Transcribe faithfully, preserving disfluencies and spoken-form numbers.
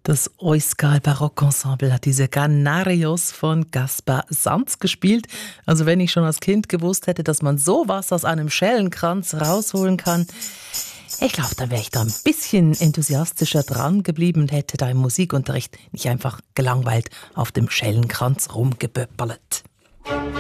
Das Euskal Barockensemble hat diese Canarios von Gaspar Sanz gespielt. Also wenn ich schon als Kind gewusst hätte, dass man sowas aus einem Schellenkranz rausholen kann, ich glaube, dann wäre ich da ein bisschen enthusiastischer dran geblieben und hätte da im Musikunterricht nicht einfach gelangweilt auf dem Schellenkranz rumgeböpperlet.